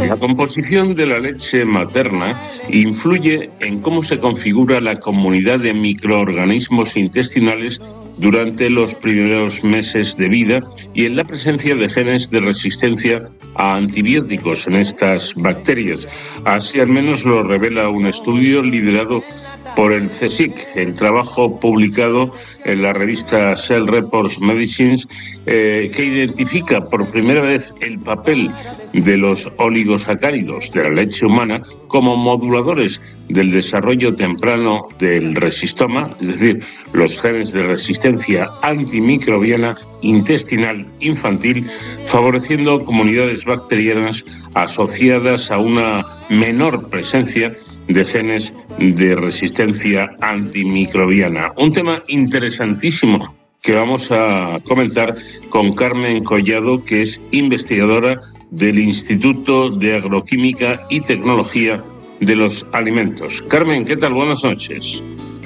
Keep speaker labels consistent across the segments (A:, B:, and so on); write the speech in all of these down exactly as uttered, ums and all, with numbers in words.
A: La composición de la leche materna influye en cómo se configura la comunidad de microorganismos intestinales durante los primeros meses de vida y en la presencia de genes de resistencia a antibióticos en estas bacterias. Así al menos lo revela un estudio liderado por el CSIC, el trabajo publicado en la revista Cell Reports Medicines, eh, que identifica por primera vez el papel de los oligosacáridos de la leche humana como moduladores del desarrollo temprano del resistoma, es decir, los genes de resistencia antimicrobiana intestinal infantil, favoreciendo comunidades bacterianas asociadas a una menor presencia de genes de resistencia antimicrobiana. Un tema interesantísimo que vamos a comentar con Carmen Collado, que es investigadora del Instituto de Agroquímica y Tecnología de los Alimentos. Carmen, ¿qué tal? Buenas noches.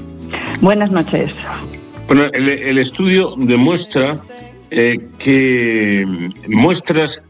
B: Buenas noches.
A: Bueno, el, el estudio demuestra eh, que muestras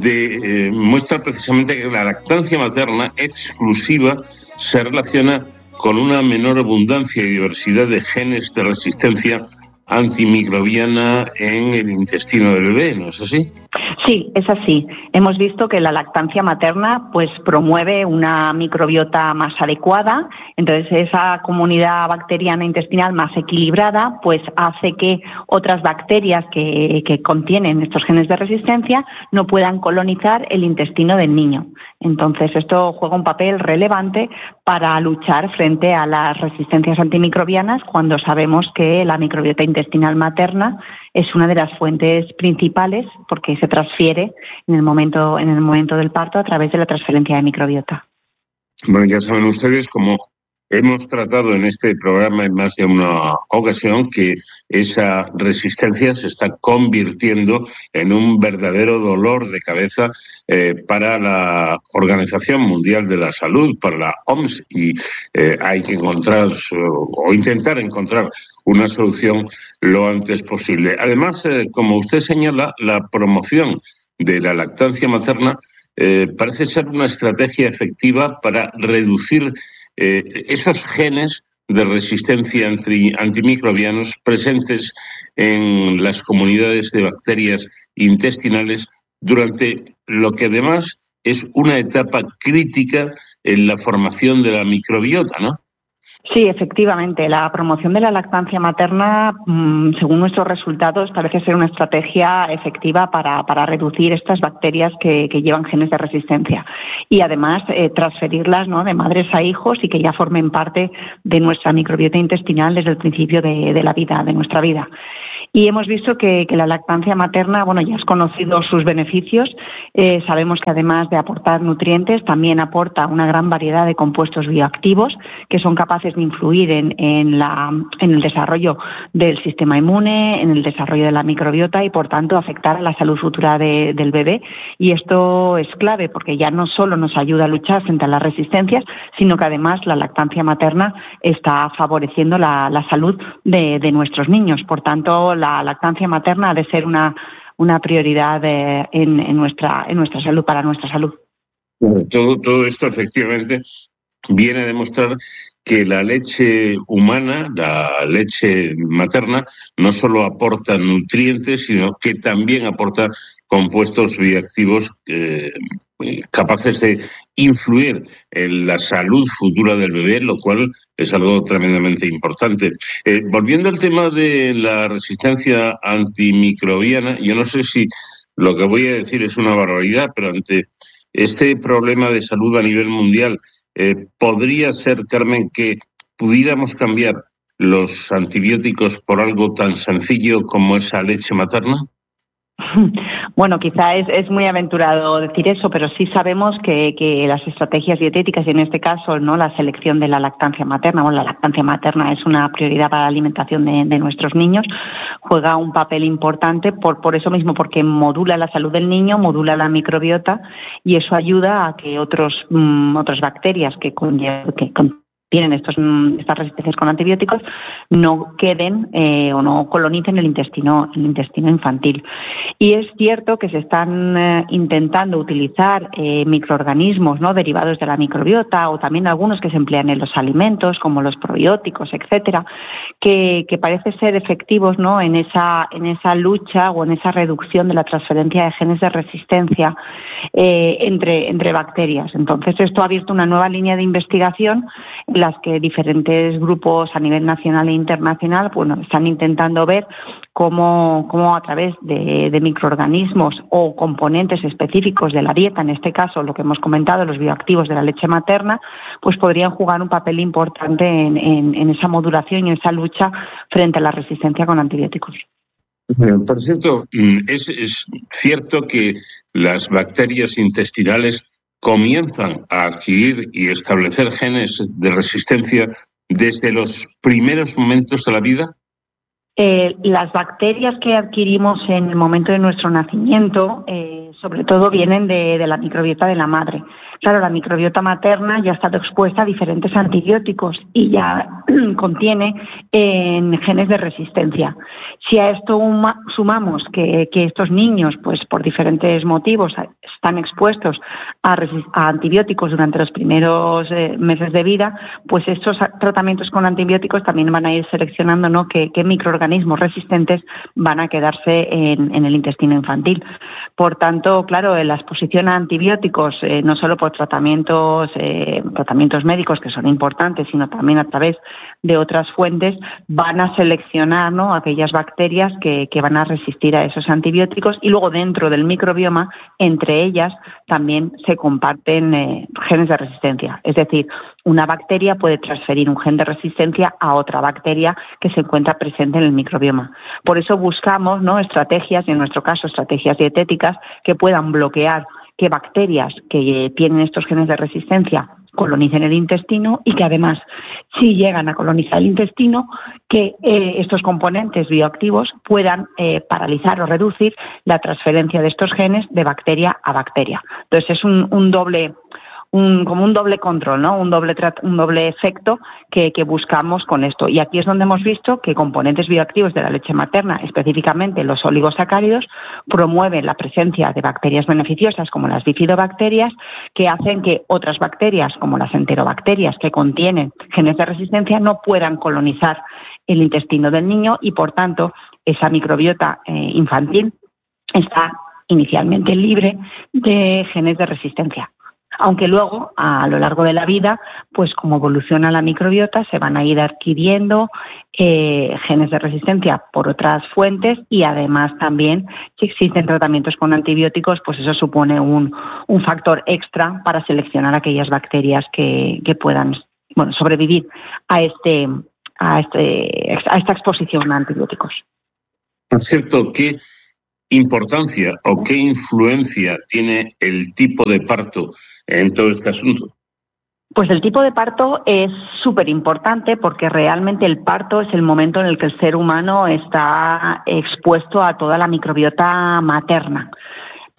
A: de eh, muestra precisamente que la lactancia materna exclusiva se relaciona con una menor abundancia y diversidad de genes de resistencia antimicrobiana en el intestino del bebé, ¿no es así?
B: Sí, es así. Hemos visto que la lactancia materna pues promueve una microbiota más adecuada, entonces esa comunidad bacteriana intestinal más equilibrada pues hace que otras bacterias que, que contienen estos genes de resistencia no puedan colonizar el intestino del niño. Entonces esto juega un papel relevante para luchar frente a las resistencias antimicrobianas cuando sabemos que la microbiota intestinal materna es una de las fuentes principales porque se transfiere en el momento en el momento del parto a través de la transferencia de microbiota.
A: Bueno, ya saben ustedes, como hemos tratado en este programa en más de una ocasión, que esa resistencia se está convirtiendo en un verdadero dolor de cabeza eh, para la Organización Mundial de la Salud, para la O M S, y eh, hay que encontrar o intentar encontrar una solución lo antes posible. Además, eh, como usted señala, la promoción de la lactancia materna eh, parece ser una estrategia efectiva para reducir eh, esos genes de resistencia anti, antimicrobianos presentes en las comunidades de bacterias intestinales durante lo que además es una etapa crítica en la formación de la microbiota, ¿no?
B: Sí, efectivamente. La promoción de la lactancia materna, según nuestros resultados, parece ser una estrategia efectiva para, para reducir estas bacterias que, que llevan genes de resistencia y además eh, transferirlas, ¿no?, de madres a hijos y que ya formen parte de nuestra microbiota intestinal desde el principio de, de la vida, de nuestra vida. Y hemos visto que, que la lactancia materna, bueno, ya has conocido sus beneficios. Eh, sabemos que además de aportar nutrientes, también aporta una gran variedad de compuestos bioactivos que son capaces de influir en, en, la, en el desarrollo del sistema inmune, en el desarrollo de la microbiota y, por tanto, afectar a la salud futura de, del bebé. Y esto es clave porque ya no solo nos ayuda a luchar frente a las resistencias, sino que además la lactancia materna está favoreciendo la, la salud de, de nuestros niños. Por tanto, la lactancia materna ha de ser una, una prioridad de, en, en, nuestra, en nuestra salud, para nuestra salud.
A: Todo, todo esto efectivamente viene a demostrar que la leche humana, la leche materna, no solo aporta nutrientes, sino que también aporta compuestos bioactivos eh, capaces de influir en la salud futura del bebé, lo cual es algo tremendamente importante. Eh, volviendo al tema de la resistencia antimicrobiana, yo no sé si lo que voy a decir es una barbaridad, pero ante este problema de salud a nivel mundial, eh, ¿podría ser, Carmen, que pudiéramos cambiar los antibióticos por algo tan sencillo como esa leche materna?
B: Bueno, quizá es, es muy aventurado decir eso, pero sí sabemos que, que las estrategias dietéticas, y en este caso no la selección de la lactancia materna, bueno, la lactancia materna es una prioridad para la alimentación de, de nuestros niños, juega un papel importante por, por eso mismo, porque modula la salud del niño, modula la microbiota y eso ayuda a que otros, mmm, otras bacterias que conllevan, que con tienen estos, estas resistencias con antibióticos no queden eh, o no colonicen el intestino, el intestino infantil. Y es cierto que se están eh, intentando utilizar eh, microorganismos, ¿no?, derivados de la microbiota, o también algunos que se emplean en los alimentos, como los probióticos, etcétera, que, que parece ser efectivos, ¿no?, en esa, en esa lucha o en esa reducción de la transferencia de genes de resistencia eh, entre, entre bacterias. Entonces, esto ha abierto una nueva línea de investigación en las que diferentes grupos a nivel nacional e internacional, bueno, están intentando ver cómo, cómo a través de, de microorganismos o componentes específicos de la dieta, en este caso lo que hemos comentado, los bioactivos de la leche materna, pues podrían jugar un papel importante en, en, en esa modulación y en esa lucha frente a la resistencia con antibióticos.
A: Por cierto, es, es cierto que las bacterias intestinales comienzan a adquirir y establecer genes de resistencia desde los primeros momentos de la vida.
B: Eh, las bacterias que adquirimos en el momento de nuestro nacimiento, eh, sobre todo vienen de, de la microbiota de la madre. Claro, la microbiota materna ya ha estado expuesta a diferentes antibióticos y ya contiene eh, genes de resistencia. Si a esto uma, sumamos que, que estos niños, pues por diferentes motivos, están expuestos a, a antibióticos durante los primeros eh, meses de vida, pues estos tratamientos con antibióticos también van a ir seleccionando, ¿no?, qué, qué microorganismos resistentes van a quedarse en, en el intestino infantil. Por tanto, claro, la exposición a antibióticos, eh, no solo por tratamientos, eh, tratamientos médicos que son importantes, sino también a través de otras fuentes, van a seleccionar, ¿no?, aquellas bacterias que, que van a resistir a esos antibióticos, y luego dentro del microbioma, entre ellas también se comparten eh, genes de resistencia. Es decir, una bacteria puede transferir un gen de resistencia a otra bacteria que se encuentra presente en el microbioma. Por eso buscamos, ¿no?, estrategias, y en nuestro caso estrategias dietéticas, que puedan bloquear que bacterias que tienen estos genes de resistencia colonicen el intestino, y que además, si llegan a colonizar el intestino, que eh, estos componentes bioactivos puedan eh, paralizar o reducir la transferencia de estos genes de bacteria a bacteria. Entonces es un, un doble... Un, como un doble control, ¿no? Un doble un doble efecto que, que buscamos con esto. Y aquí es donde hemos visto que componentes bioactivos de la leche materna, específicamente los oligosacáridos, promueven la presencia de bacterias beneficiosas como las bifidobacterias, que hacen que otras bacterias como las enterobacterias, que contienen genes de resistencia, no puedan colonizar el intestino del niño, y por tanto esa microbiota eh, infantil está inicialmente libre de genes de resistencia. Aunque luego, a lo largo de la vida, pues como evoluciona la microbiota, se van a ir adquiriendo eh, genes de resistencia por otras fuentes, y además también, si existen tratamientos con antibióticos, pues eso supone un, un factor extra para seleccionar aquellas bacterias que, que puedan, bueno, sobrevivir a, este, a, este, a esta exposición a antibióticos.
A: Por cierto, ¿qué importancia o qué influencia tiene el tipo de parto en todo este asunto?
B: Pues el tipo de parto es súper importante, porque realmente el parto es el momento en el que el ser humano está expuesto a toda la microbiota materna.